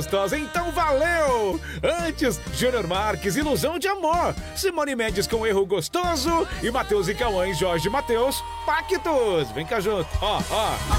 gostosa, então valeu! Antes, Júnior Marques, Ilusão de Amor, Simone Mendes com Erro Gostoso e Matheus e Cauã e Jorge Matheus, Pactos. Vem cá junto, ó.